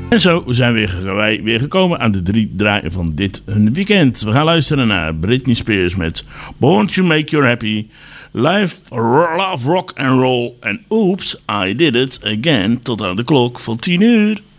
En zo zijn wij weer gekomen aan de 3 draaien van dit weekend. We gaan luisteren naar Britney Spears met Born to Make You Happy, Live, Love, Rock and Roll en Oops, I Did It Again tot aan de klok van 10 uur.